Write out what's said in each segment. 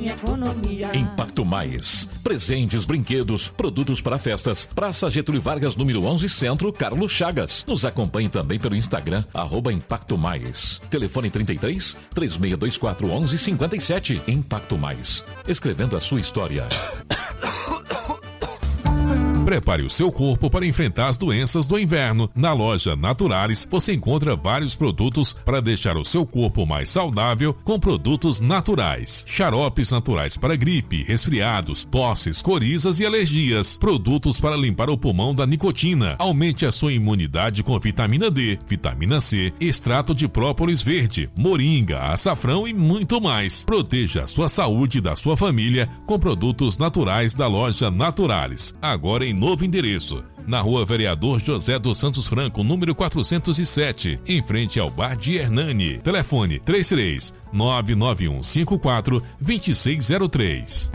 minha economia. Impacto Mais. Presentes, brinquedos, produtos para festas. Praça Getúlio Vargas, número 11, Centro, Carlos Chagas. Nos acompanhe também pelo Instagram, @Impacto Mais. Telefone 33 3624 1157. Impacto Mais. Escrevendo a sua história. Prepare o seu corpo para enfrentar as doenças do inverno. Na loja Naturalis, você encontra vários produtos para deixar o seu corpo mais saudável com produtos naturais. Xaropes naturais para gripe, resfriados, tosses, corizas e alergias. Produtos para limpar o pulmão da nicotina. Aumente a sua imunidade com vitamina D, vitamina C, extrato de própolis verde, moringa, açafrão e muito mais. Proteja a sua saúde e da sua família com produtos naturais da loja Naturalis. Agora em novo endereço, na Rua Vereador José dos Santos Franco, número 407, em frente ao Bar de Hernani. Telefone 33 99154 2603.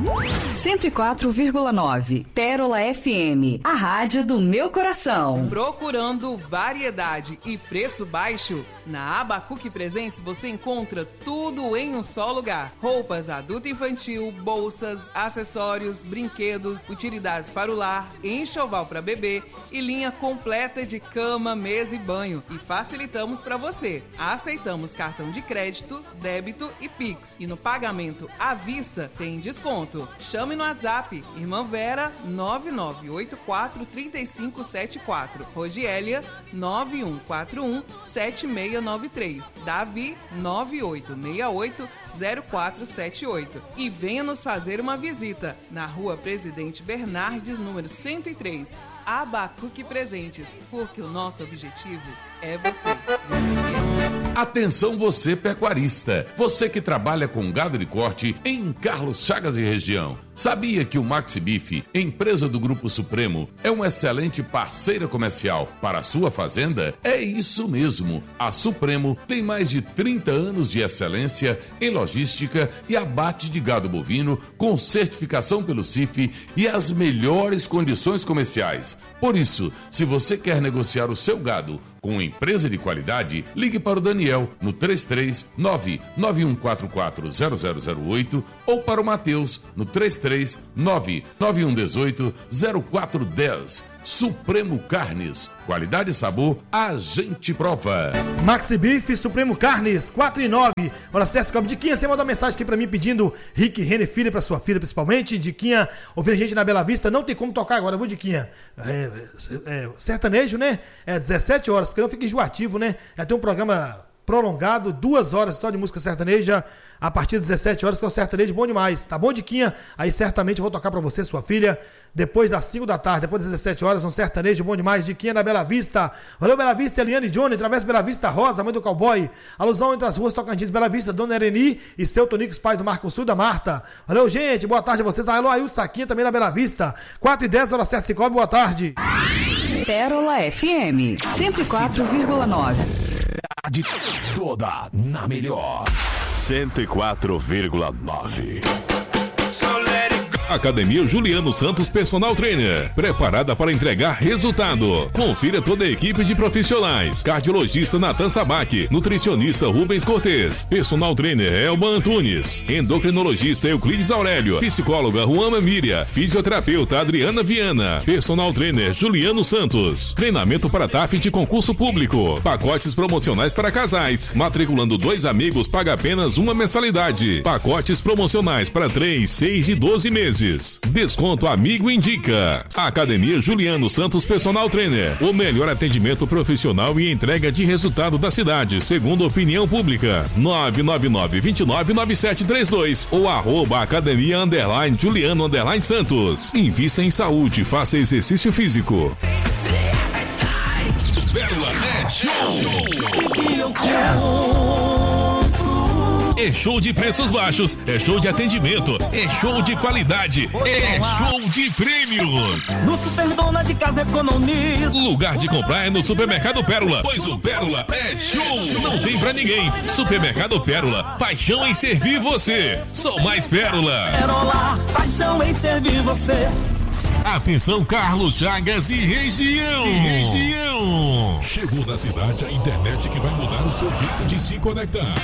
104,9 Pérola FM, a rádio do meu coração. Procurando variedade e preço baixo? Na Abacuque Presentes você encontra tudo em um só lugar. Roupas adulto e infantil, bolsas, acessórios, brinquedos, utilidades para o lar, enxoval para bebê e linha completa de cama, mesa e banho. E facilitamos para você. Aceitamos cartão de crédito, débito e Pix. E no pagamento à vista tem desconto. Chame no WhatsApp, Irmã Vera 99843574, Rogélia 91417693, Davi 98680478 e venha nos fazer uma visita na Rua Presidente Bernardes, número 103, Abacuque Presentes, porque o nosso objetivo é você. Atenção você pecuarista, você que trabalha com gado de corte em Carlos Chagas e região. Sabia que o Maxi Beef, empresa do Grupo Supremo, é uma excelente parceira comercial para a sua fazenda? É isso mesmo. A Supremo tem mais de 30 anos de excelência em logística e abate de gado bovino com certificação pelo CIF e as melhores condições comerciais. Por isso, se você quer negociar o seu gado com uma empresa de qualidade, ligue para o Daniel no 33991440008 ou para o Matheus no 33991180410. Supremo Carnes, qualidade e sabor, a gente prova. Maxi Beef, Supremo Carnes, 4 e 9. Hora certa, Calma. Diquinha, você mandou uma mensagem aqui pra mim pedindo Rick Renner Filha pra sua filha, principalmente. Diquinha, ouvindo a gente na Bela Vista, não tem como tocar agora, viu, Diquinha? Sertanejo, né? 17 horas, porque não fica enjoativo, né? Já tem um programa prolongado, 2 horas só de música sertaneja, a partir das 17 horas, que é o sertanejo bom demais, tá bom, Diquinha? Aí certamente eu vou tocar pra você, sua filha, depois das 5 da tarde, depois das 17 horas, um sertanejo bom demais, Diquinha da Bela Vista. Valeu, Bela Vista, Eliane Johnny, Travessa Bela Vista Rosa, mãe do cowboy, alusão entre as ruas Tocantins, Bela Vista, Dona Ereni e seu Tonico, os pais do Marco Sul da Marta. Valeu, gente, boa tarde a vocês. Alô, Ailton Saquinha, também na Bela Vista, 4 e 10, hora certa, Cicobi, boa tarde. Pérola FM, 104,9. De toda na melhor 104,9. Academia Juliano Santos Personal Trainer, preparada para entregar resultado. Confira toda a equipe de profissionais: cardiologista Natan Sabac, nutricionista Rubens Cortez, personal trainer Elba Antunes, endocrinologista Euclides Aurélio, psicóloga Juana Míria, fisioterapeuta Adriana Viana, personal trainer Juliano Santos. Treinamento para TAF de concurso público, pacotes promocionais para casais. Matriculando 2 amigos, paga apenas uma mensalidade. Pacotes promocionais para 3, 6 e 12 meses. Desconto Amigo Indica. Academia Juliano Santos Personal Trainer, o melhor atendimento profissional e entrega de resultado da cidade, segundo opinião pública. 999-299732 ou @academia_Juliano_Santos. Invista em saúde, faça exercício físico. Pérola é show. É show de preços baixos, é show de atendimento, é show de qualidade, é show de prêmios. No Superdona de Casa Economiza. Lugar de comprar é no Supermercado Pérola, pois o Pérola é show, não tem pra ninguém. Supermercado Pérola, paixão em servir você. Sou mais Pérola. Pérola, paixão em servir você. Atenção, Carlos Chagas e região. Chegou na cidade a internet que vai mudar o seu jeito de se conectar.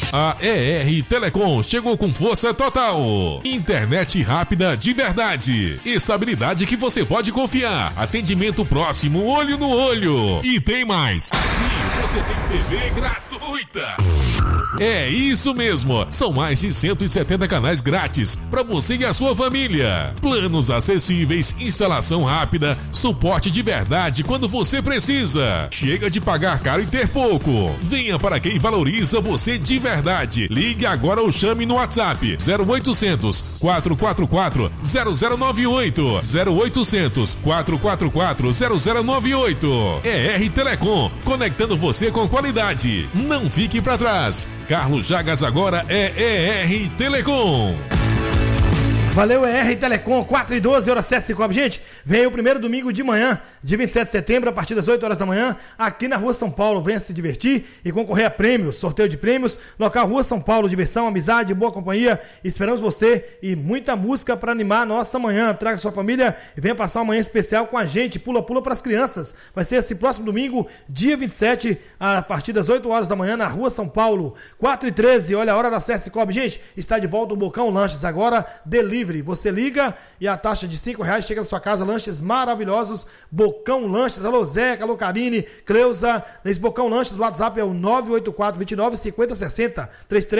A ER Telecom chegou com força total. Internet rápida de verdade. Estabilidade que você pode confiar. Atendimento próximo, olho no olho. E tem mais. Aqui você tem TV gratuita. É isso mesmo. São mais de 170 canais grátis para você e a sua família. Planos acessíveis, instalação rápida, suporte de verdade quando você precisa. Chega de pagar caro e ter pouco. Venha para quem valoriza você de verdade. Ligue agora ou chame no WhatsApp 0800 444 0098 0800 444 0098. ER Telecom, conectando você com qualidade. Não fique para trás. Carlos Chagas agora é ER Telecom. Valeu, ER Telecom, 4h12, hora 7h05. Gente, vem o primeiro domingo de manhã, de 27 de setembro, a partir das 8 horas da manhã, aqui na Rua São Paulo. Venha se divertir e concorrer a prêmios, sorteio de prêmios. Local Rua São Paulo, diversão, amizade, boa companhia. Esperamos você e muita música para animar a nossa manhã. Traga sua família e venha passar uma manhã especial com a gente. Pula para as crianças. Vai ser esse próximo domingo, dia 27, a partir das 8 horas da manhã, na Rua São Paulo. 4h13, olha a hora da 7h05. Gente, está de volta o Bocão Lanches, agora delivery. Você liga e a taxa de R$5 chega na sua casa. Lanches maravilhosos, Bocão Lanches. Alô Zeca, alô Karine, Cleusa. Nesse Bocão Lanches, o WhatsApp é o 984-29-5060.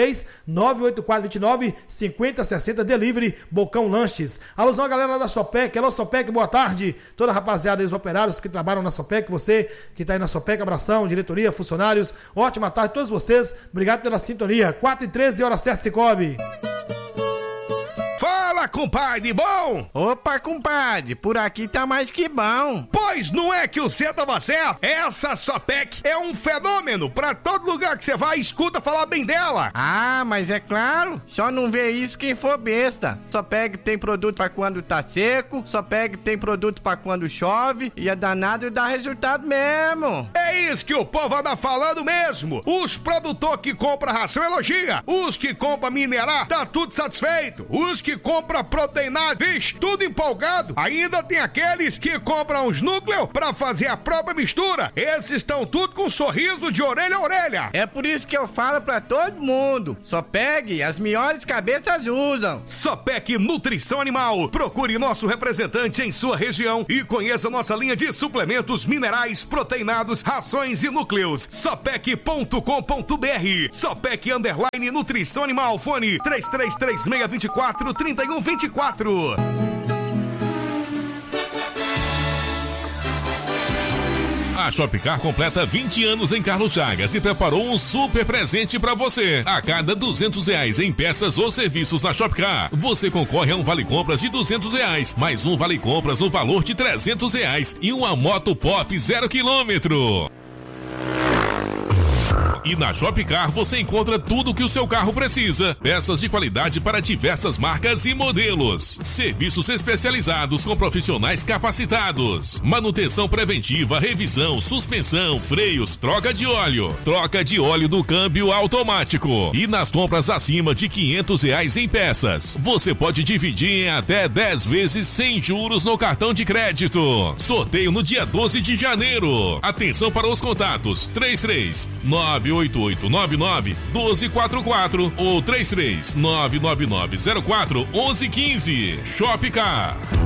33-984-29-5060. Delivery Bocão Lanches. Alôzão, galera da Sopec. Alô Sopec, boa tarde. Toda a rapaziada e os operários que trabalham na Sopec. Você que está aí na Sopec, abração, diretoria, funcionários. Ótima tarde a todos vocês. Obrigado pela sintonia. 4h13, hora certa, Cicobi. Fala, compadre, bom? Opa, compadre, por aqui tá mais que bom. Pois não é que o cê tava certo? Essa Sopec é um fenômeno. Pra todo lugar que você vai, escuta falar bem dela. Ah, mas é claro, só não vê isso quem for besta. Sopec tem produto pra quando tá seco, Sopec tem produto pra quando chove, e é danado e dá resultado mesmo. É isso que o povo anda falando mesmo. Os produtores que compram ração elogia, os que compram minerar, tá tudo satisfeito. Os que compra proteinado, vixe, tudo empolgado. Ainda tem aqueles que compram os núcleos pra fazer a própria mistura. Esses estão tudo com um sorriso de orelha a orelha. É por isso que eu falo pra todo mundo, Sopec, as melhores cabeças usam. Sopec Nutrição Animal. Procure nosso representante em sua região e conheça nossa linha de suplementos minerais, proteinados, rações e núcleos. Sopec.com.br. Sopec _ Nutrição Animal. Fone 3336243124. A Shopcar completa 20 anos em Carlos Chagas e preparou um super presente para você. A cada R$200 em peças ou serviços na Shopcar, você concorre a um vale-compras de R$200, mais um vale-compras no valor de R$300 e uma moto pop 0 km. E na Shopcar você encontra tudo o que o seu carro precisa. Peças de qualidade para diversas marcas e modelos. Serviços especializados com profissionais capacitados. Manutenção preventiva, revisão, suspensão, freios, troca de óleo do câmbio automático. E nas compras acima de R$500 em peças, você pode dividir em até 10 vezes sem juros no cartão de crédito. Sorteio no dia 12 de janeiro. Atenção para os contatos: 33-98899-1244 ou 33-99904-1115. Shopcar.